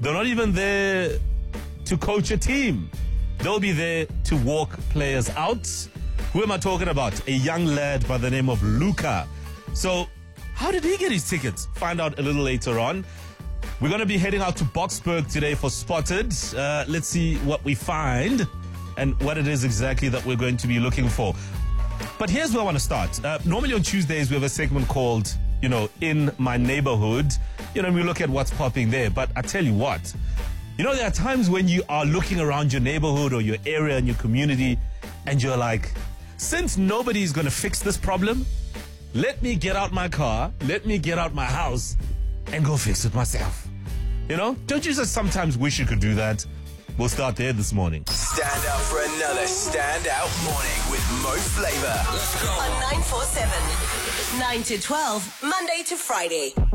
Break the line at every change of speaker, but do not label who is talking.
They're not even there to coach a team. They'll be there to walk players out. Who am I talking about? A young lad by the name of Luca. So, how did he get his tickets? Find out a little later on. We're going to be heading out to Boksburg today for Spotted. Let's see what we find and what it is exactly that we're going to be looking for. But here's where I want to start. Normally on Tuesdays, we have a segment called, In My Neighborhood. We look at what's popping there. But I tell you what, there are times when you are looking around your neighborhood or your area and your community and you're like, since nobody's going to fix this problem, let me get out my car, let me get out my house and go fix it myself. Don't you just sometimes wish you could do that? We'll start there this morning.
Stand up for another standout morning with Mo Flava.
Let's go. On 947. 9 to 12, Monday to Friday.